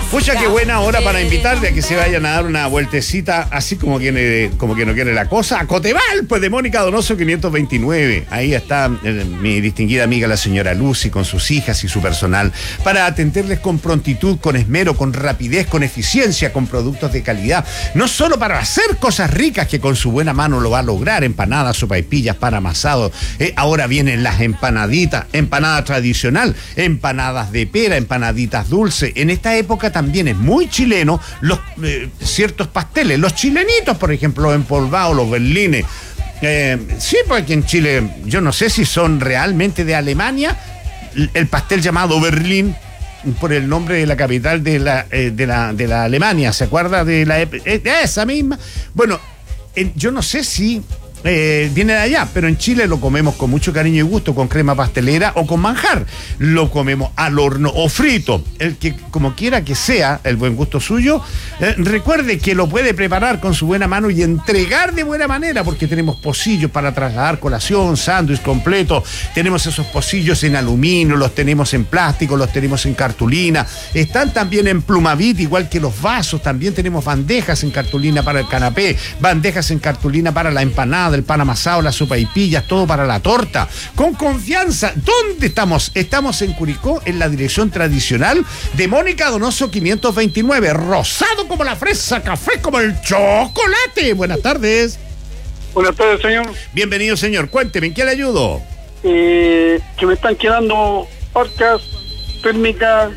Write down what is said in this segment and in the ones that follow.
Pucha, qué buena hora para invitarle a que se vayan a dar una vueltecita, así como que no quiere la cosa, a Coteval, pues de Mónica Donoso 529. Ahí está mi distinguida amiga la señora Lucy con sus hijas y su personal, para atenderles con prontitud, con esmero, con rapidez, con eficiencia, con productos de calidad. No solo para hacer cosas ricas, que con su buena mano lo va a lograr, empanadas, sopaipillas, pan amasado. Ahora vienen las empanaditas, empanada tradicional, empanadas de pera, empanaditas dulces. En esta época también es muy chileno los ciertos pasteles, los chilenitos, por ejemplo, los empolvados, los berlines. Sí, porque aquí en Chile, yo no sé si son realmente de Alemania, el pastel llamado Berlín, por el nombre de la capital de la Alemania, ¿se acuerda de esa misma? Bueno, yo no sé si viene de allá, pero en Chile lo comemos con mucho cariño y gusto, con crema pastelera o con manjar. Lo comemos al horno o frito. El que, como quiera que sea, el buen gusto suyo, recuerde que lo puede preparar con su buena mano y entregar de buena manera, porque tenemos pocillos para trasladar colación, sándwich completo. Tenemos esos pocillos en aluminio, los tenemos en plástico, los tenemos en cartulina. Están también en plumavit, igual que los vasos. También tenemos bandejas en cartulina para el canapé, bandejas en cartulina para la empanada, el pan amasado, las sopaipillas, todo para la torta. Con confianza. ¿Dónde estamos? Estamos en Curicó, en la dirección tradicional de Mónica Donoso 529. Rosado como la fresa, café como el chocolate. Buenas tardes. Buenas tardes, señor. Bienvenido, señor. Cuénteme, ¿en qué le ayudo? Que me están quedando parcas térmicas,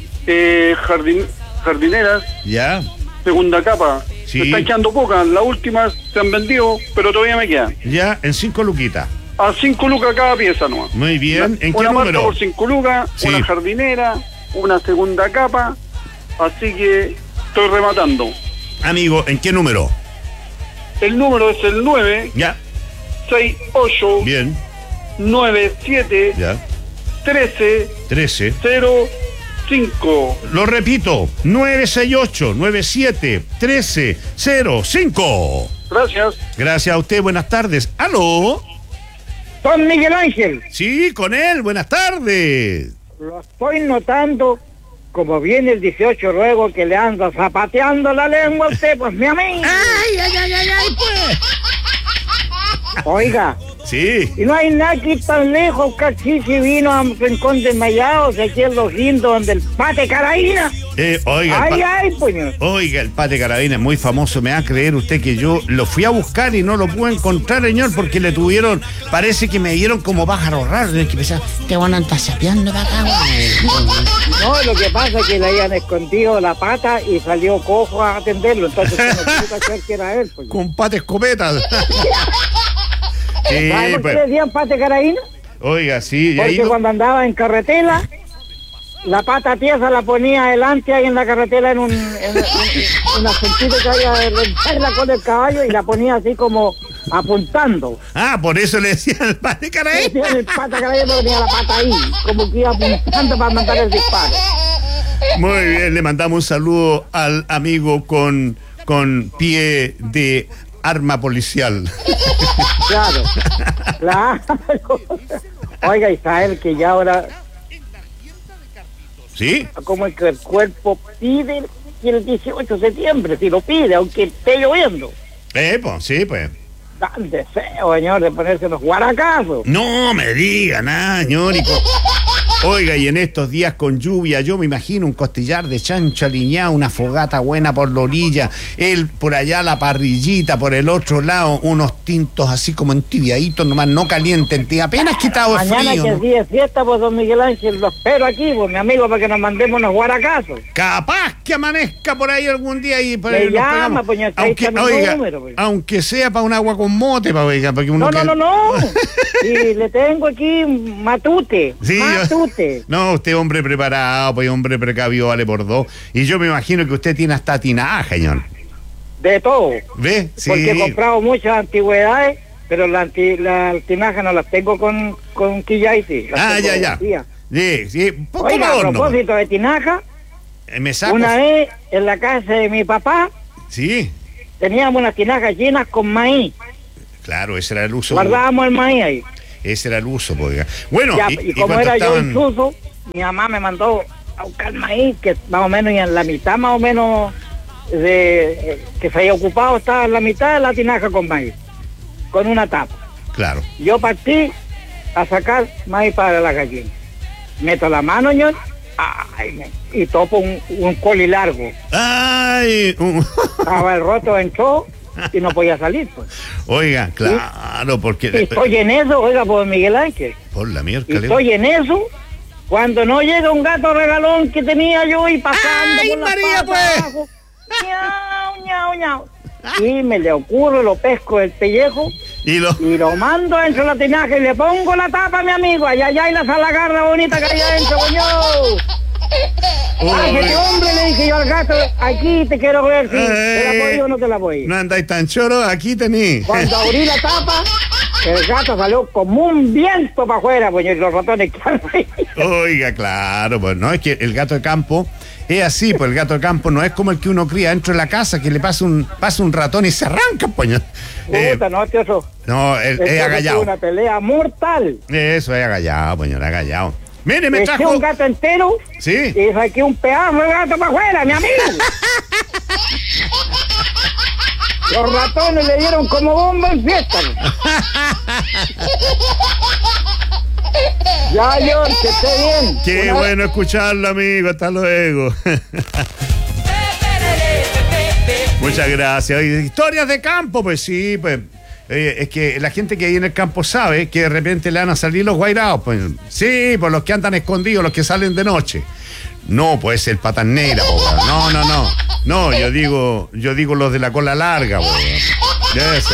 jardineras. Ya. Segunda capa. Sí. Me están quedando pocas. Las últimas se han vendido, pero todavía me quedan. Ya, en 5 luquitas. A 5 lucas cada pieza, ¿no? Muy bien. ¿En qué una número? marca por 5 lucas, Sí. una jardinera, una segunda capa. Así que estoy rematando. Amigo, ¿en qué número? El número es el 9 Ya. 68 Bien. 97 Ya. 13 13. 05. Lo repito, 968-97-1305. Gracias. Gracias a usted, buenas tardes. ¿Aló? Don Miguel Ángel, Sí, con él, buenas tardes. lo estoy notando como viene el 18 luego que le anda zapateando la lengua a usted, pues mi amigo. Ay, pues. Oiga, Sí. y no hay nada aquí tan lejos, casi si vino a Rincón de Mayados, aquí en Los Guindos, donde el Pate Caraína. Oiga, Ay, puño. Oiga, el Pate Carabina es muy famoso. Me va a creer usted que yo lo fui a buscar y no lo pude encontrar, señor, porque le tuvieron, parece que me dieron como pájaro raro. Que pensaba, te van a andar sapeando para acá, güey. No, lo que pasa es que le habían escondido la pata y salió cojo a atenderlo, entonces no pudo hacer que era él, puño. Con Pate Escopetas. Sí, ¿Sabe por qué pues, le decían Pate Caraína? oiga, sí. Y Porque ahí, cuando andaba en carretera, la pata tiesa la ponía adelante ahí en la carretera en una sentida que había de rentarla con el caballo y la ponía así como apuntando. por eso le decían el Pate Carabina. Decían el pata carayana, ponía la pata ahí, como que iba apuntando para mandar el disparo. Muy bien, le mandamos un saludo al amigo con pie de arma policial. Claro, claro. Oiga, Israel, que ya ahora, ¿Sí? como es que el cuerpo pide que el 18 de septiembre, si lo pide, aunque esté lloviendo. Pues, sí, pues. Dan deseo, señor, de ponerse los guaracazos. No me diga nada, señor. Oiga, y en estos días con lluvia, yo me imagino un costillar de chancho aliñado, una fogata buena por la orilla, por allá la parrillita, por el otro lado, unos tintos así como entibiaditos, nomás no calienten, apenas quitado el Mañana frío, que ¿no? el día es fiesta, pues don Miguel Ángel, lo espero aquí, pues mi amigo, para que nos mandemos unos guaracazos. Capaz que amanezca por ahí algún día y por Me ahí nos llama, pegamos. pues, ya está, aunque, ahí está mi oiga, número, pues. aunque sea para un agua con mote, oiga, porque uno No. Y le tengo aquí matute. Sí, matute. No, usted hombre preparado, pues hombre precavido vale por dos. Y yo me imagino que usted tiene hasta tinaja, señor. De todo. ¿Ve? Sí. Porque he comprado muchas antigüedades, pero las tinajas no las tengo con quillaite. Ya. Sí, poco Oiga, a adorno. propósito de tinaja, Me saco. una vez en la casa de mi papá Sí, teníamos unas tinajas llenas con maíz. claro, ese era el uso. Guardábamos el maíz ahí. Ese era el uso, pues, oiga. Bueno, Ya, y y como cuando era yo estaban... insuso, mi mamá me mandó a buscar maíz, que más o menos, y en la mitad más o menos que se había ocupado, estaba en la mitad de la tinaja con maíz, con una tapa. Claro. Yo partí a sacar maíz para la gallina. Meto la mano, ñor, y topo un coli largo. ¡Ay! Estaba el roto, entró y no podía salir, pues. Oiga, claro, porque... Y estoy en eso, oiga, por Miguel Ángel. Por la Y mierda. estoy en eso, cuando no llega un gato regalón que tenía yo y pasando ¡Ay, por las María, patas pues! abajo. Ñau, ñau, ñau. Y me le ocurre, lo pesco del pellejo Y lo mando dentro de la tinaja y le pongo la tapa a mi amigo. Allá y la salagarra bonita que hay adentro, coño. Ay, este hombre, le dije yo al gato, aquí te quiero ver si te la puedo ir o no te la puedo ir. no andáis tan choro, aquí tení. Cuando abrí la tapa, el gato salió como un viento para afuera, pues, y los ratones quedaron ahí. Oiga, claro, pues no, es que el gato de campo es así, pues el gato de campo no es como el que uno cría dentro de la casa, que le pasa un ratón y se arranca, pues. Puta, no, tío, eso. No, es agallado. Una pelea mortal. Eso es agallado, pues, agallado. Mire, me Eché trajo... un gato entero. Sí. Y saqué un pedazo de gato para afuera, mi amigo. Los ratones le dieron como bomba en fiesta. Ya, George, que esté bien. Qué bueno escucharlo, amigo. Hasta luego. Muchas gracias. Oye, historias de campo, pues sí, pues. Es que la gente que hay en el campo sabe que de repente le van a salir los guairados, pues. Sí, pues los que andan escondidos, los que salen de noche. No, pues el patas negras, no. No, yo digo los de la cola larga, de eso.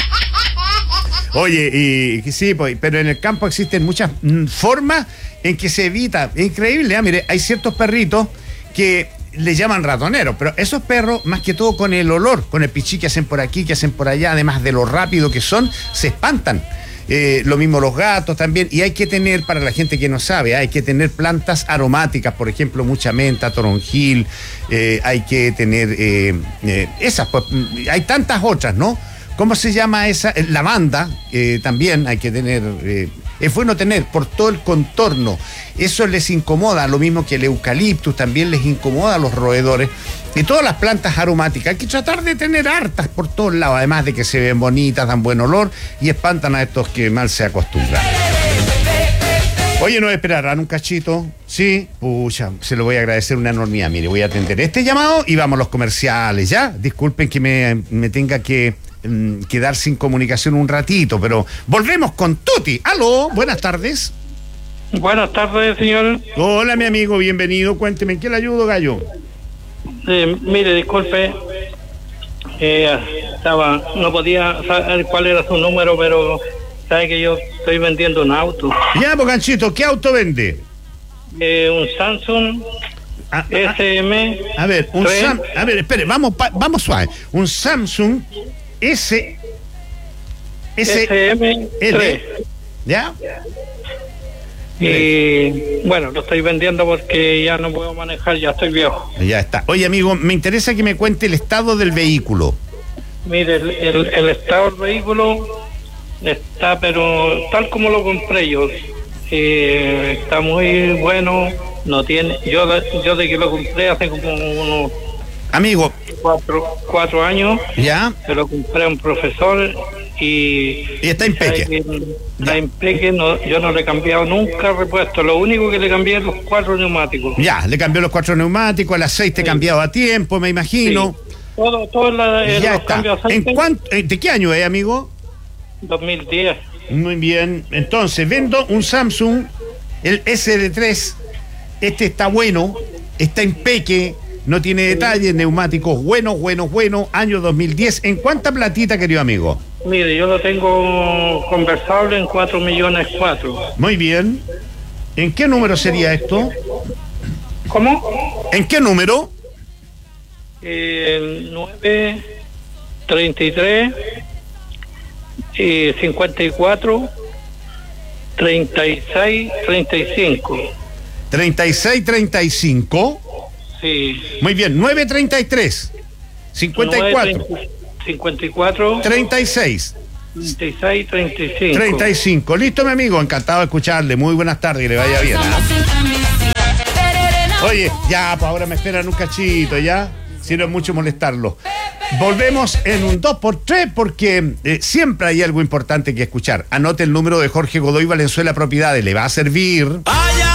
Oye, y sí, pues, pero en el campo existen muchas formas en que se evita. Es increíble, ¿eh? Mire, hay ciertos perritos que le llaman ratoneros, pero esos perros, más que todo con el olor, con el pichí que hacen por aquí, que hacen por allá, además de lo rápido que son, se espantan. Lo mismo los gatos también, y hay que tener, para la gente que no sabe, hay que tener plantas aromáticas, por ejemplo, mucha menta, toronjil, hay que tener esas, pues, hay tantas otras, ¿no? ¿Cómo se llama esa? Lavanda, también hay que tener, es bueno tener por todo el contorno. Eso les incomoda, lo mismo que el eucaliptus también les incomoda a los roedores. Y todas las plantas aromáticas, hay que tratar de tener hartas por todos lados, además de que se ven bonitas, dan buen olor y espantan a estos que mal se acostumbran. Oye, ¿no esperarán un cachito? Sí, pucha, se lo voy a agradecer una enormidad. Mire, voy a atender este llamado y vamos a los comerciales, ¿ya? Disculpen que me tenga que quedar sin comunicación un ratito, pero volvemos con Tuti. Aló, buenas tardes. Buenas tardes, señor. Hola, mi amigo, bienvenido. Cuénteme, ¿en qué le ayudo, gallo? Mire, disculpe, no podía saber cuál era su número, pero sabe que yo estoy vendiendo un auto. Ya, pues, ganchito, ¿qué auto vende? Un Samsung SM. A ver, espere, vamos suave. Un Samsung SM3. ¿Ya? Y bueno, lo estoy vendiendo porque ya no puedo manejar, ya estoy viejo. Ya está. Oye, amigo, me interesa que me cuente el estado del vehículo. Mire, el estado del vehículo está, pero tal como lo compré yo. Está muy bueno, no tiene... Yo de que lo compré hace como unos... Amigo. 4 años. Ya. Se lo compré a un profesor y está impeque. Está impeque, yo no le he cambiado nunca el repuesto. Lo único que le cambié es los 4 neumáticos. Ya, le cambió los 4 neumáticos, el aceite cambiado a tiempo, me imagino. Sí. Todo ya los está. cambios de aceite. ¿De qué año es, amigo? 2010. Muy bien. Entonces, vendo un Samsung, el SD3. Este está bueno, está impeque. No tiene detalles, neumáticos buenos, año 2010. ¿En cuánta platita, querido amigo? Mire, yo lo tengo conversable en 4 millones 4. Muy bien. ¿En qué número sería esto? ¿Cómo? ¿En qué número? 9, 33, 54, 36, 35. 36, 35. Sí. Muy bien, 933 54 54 36 36 35. 35. Listo, mi amigo, encantado de escucharle. Muy buenas tardes y le vaya bien. Oye, ya, pues ahora me esperan un cachito, ¿ya? Si no es mucho molestarlo. Volvemos en un 2x3 porque siempre hay algo importante que escuchar. Anote el número de Jorge Godoy Valenzuela Propiedades, le va a servir.